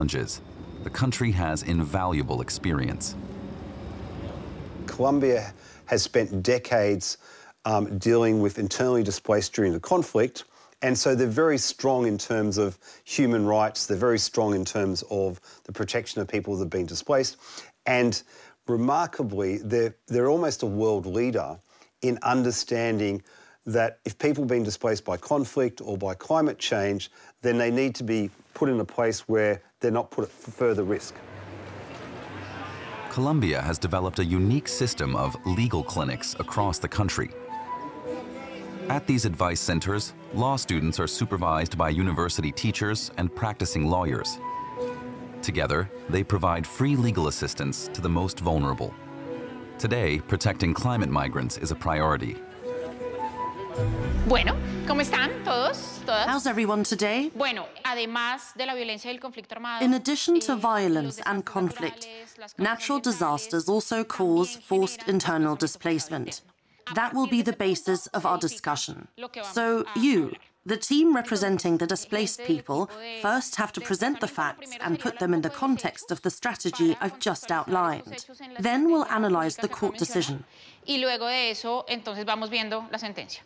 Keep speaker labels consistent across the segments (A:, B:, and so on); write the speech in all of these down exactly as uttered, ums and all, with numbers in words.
A: challenges. The country has invaluable experience.
B: Colombia has spent decades um, dealing with internally displaced during the conflict, and so they're very strong in terms of human rights, they're very strong in terms of the protection of people that have been displaced, and remarkably, they're, they're almost a world leader in understanding that if people have been displaced by conflict or by climate change, then they need to be put in a place where they're not put at further risk.
A: Colombia has developed a unique system of legal clinics across the country. At these advice centers, law students are supervised by university teachers and practicing lawyers. Together, they provide free legal assistance to the most vulnerable. Today, protecting climate migrants is a priority.
C: Bueno, ¿cómo están todos? ¿Todas?
D: How's everyone today?
C: Bueno, además de la violencia del conflicto armado,
D: In addition to violence and conflict, natural disasters also cause forced internal displacement. That will be the basis of our discussion. So you, the team representing the displaced people, first have to present the facts and put them in the context of the strategy I've just outlined. Then we'll analyze the court decision.
C: Y luego de eso, entonces vamos viendo la sentencia.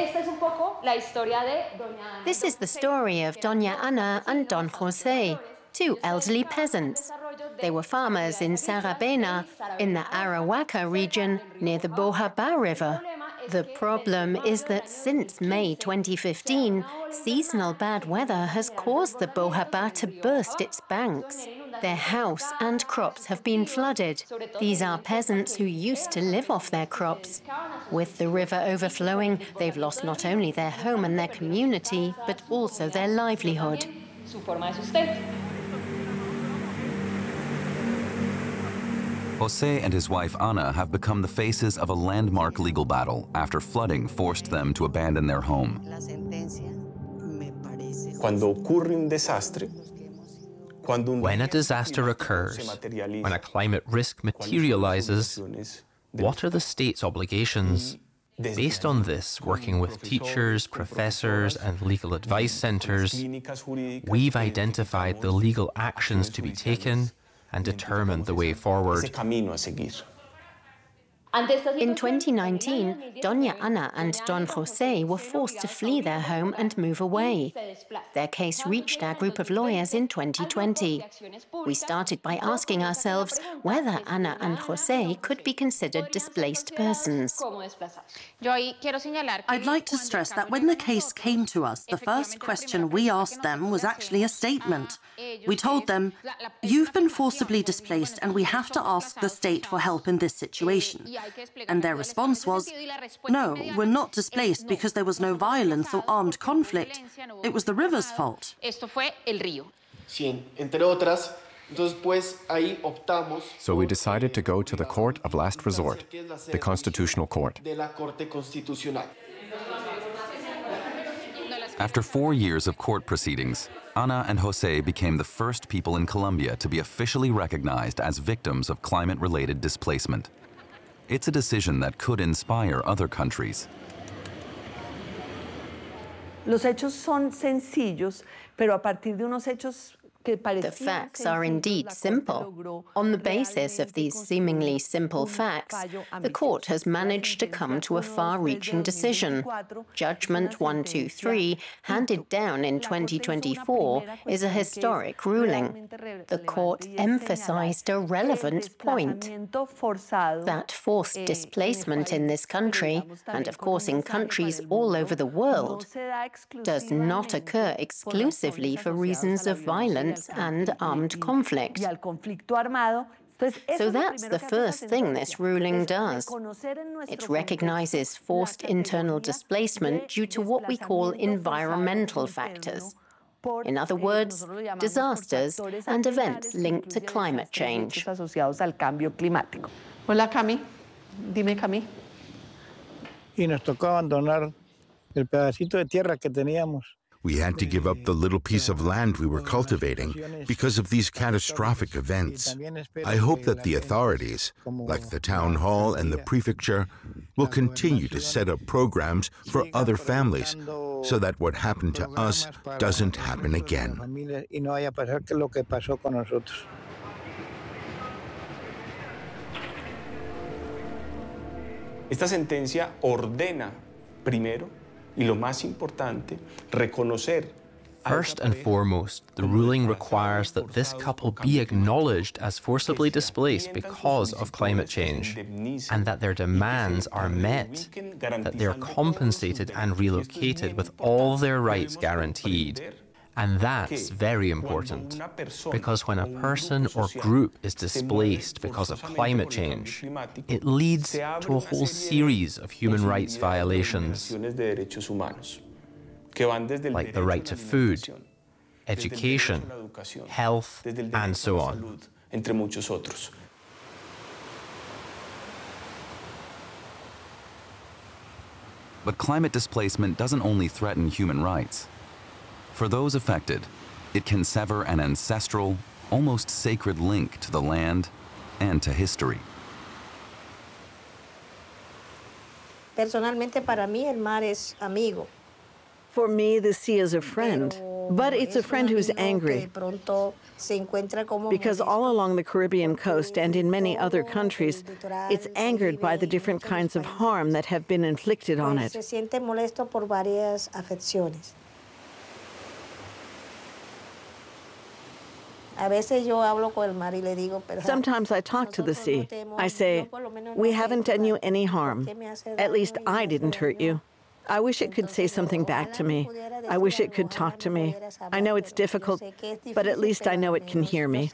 E: This is the story of Doña Ana and Don José, two elderly peasants. They were farmers in Saravena, in the Arahuaca region near the Bojabá River. The problem is that since May twenty fifteen, seasonal bad weather has caused the Bojabá to burst its banks. Their house and crops have been flooded. These are peasants who used to live off their crops. With the river overflowing, they've lost not only their home and their community, but also their livelihood.
A: José and his wife Ana have become the faces of a landmark legal battle after flooding forced them to abandon their home.
F: When a disaster occurs, when a climate risk materializes, what are the state's obligations? Based on this, working with teachers, professors, and legal advice centers, we've identified the legal actions to be taken and determined the way forward.
E: In twenty nineteen, Doña Ana and Don José were forced to flee their home and move away. Their case reached our group of lawyers in twenty twenty. We started by asking ourselves whether Ana and José could be considered displaced persons.
D: I'd like to stress that when the case came to us, the first question we asked them was actually a statement. We told them, "You've been forcibly displaced and we have to ask the state for help in this situation." And their response was, "No, we're not displaced because there was no violence or armed conflict. It was the river's fault."
G: So we decided to go to the court of last resort, the Constitutional Court.
A: After four years of court proceedings, Ana and José became the first people in Colombia to be officially recognized as victims of climate-related displacement. It's a decision that could inspire other countries.
H: Los hechos son sencillos, pero a partir de unos hechos
E: The facts are indeed simple. On the basis of these seemingly simple facts, the court has managed to come to a far-reaching decision. Judgment one two three, handed down in twenty twenty-four, is a historic ruling. The court emphasized a relevant point, that forced displacement in this country, and of course in countries all over the world, does not occur exclusively for reasons of violence and armed conflict. So that's the first thing this ruling does. It recognizes forced internal displacement due to what we call environmental factors. In other words, disasters and events linked to climate change.
H: Hola, Cami. Dime, Cami.
I: Y nos tocó abandonar el pedacito de tierra que teníamos. We had to give up the little piece of land we were cultivating because of these catastrophic events. I hope that the authorities, like the town hall and the prefecture, will continue to set up programs for other families so that what happened to us doesn't happen again.
J: Esta sentencia ordena, primero, y lo más importante, reconocer.
F: First and foremost, the ruling requires that this couple be acknowledged as forcibly displaced because of climate change, and that their demands are met, that they're compensated and relocated with all their rights guaranteed. And that's very important, because when a person or group is displaced because of climate change, it leads to a whole series of human rights violations, like the right to food, education, health, and so on.
A: But climate displacement doesn't only threaten human rights. For those affected, it can sever an ancestral, almost sacred link to the land and to history.
K: Personalmente, para mí, el mar es amigo.
H: For me, the sea is a friend, but it's a friend who's angry. Because all along the Caribbean coast and in many other countries, it's angered by the different kinds of harm that have been inflicted on it.
K: Se siente molesto por varias afecciones.
H: Sometimes I talk to the sea. I say, we haven't done you any harm. At least I didn't hurt you. I wish it could say something back to me. I wish it could talk to me. I know it's difficult, but at least I know it can hear me.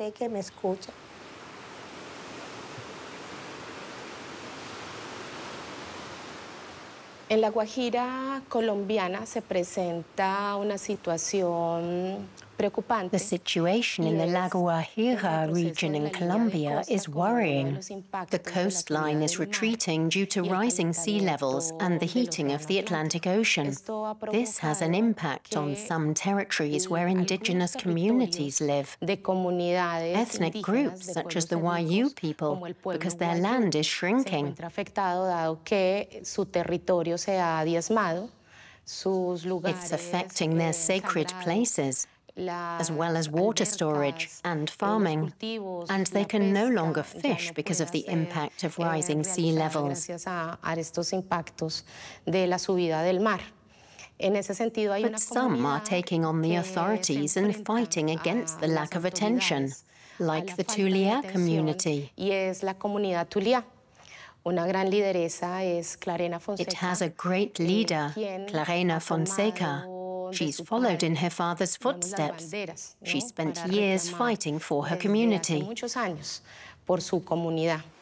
L: En la Guajira colombiana se presenta una situación preocupante.
E: The situation in the La Guajira region in Colombia is worrying. The coastline is retreating due to rising sea levels and the heating of the Atlantic Ocean. This has an impact on some territories where indigenous communities live. Ethnic groups such as the Wayuu people, because their land is shrinking. It's affecting their sacred places, as well as water storage and farming, and they can no longer fish because of the impact of rising sea levels. But some are taking on the authorities and fighting against the lack of attention, like the Tulia community. It has a great leader, Clarena Fonseca. She's followed in her father's footsteps. She spent years fighting for her community.